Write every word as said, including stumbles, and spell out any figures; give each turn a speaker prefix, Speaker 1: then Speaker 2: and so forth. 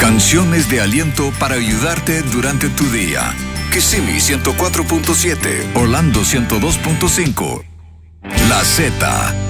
Speaker 1: Canciones de aliento para ayudarte durante tu día. Kissimmee ciento cuatro punto siete, Orlando ciento dos punto cinco. La Z,